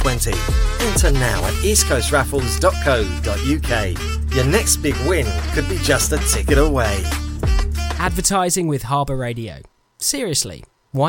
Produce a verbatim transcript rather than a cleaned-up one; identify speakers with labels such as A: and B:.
A: twenty. Enter now at east coast raffles dot co dot uk. Your next big win could be just a ticket away.
B: Advertising with Harbour Radio. Seriously,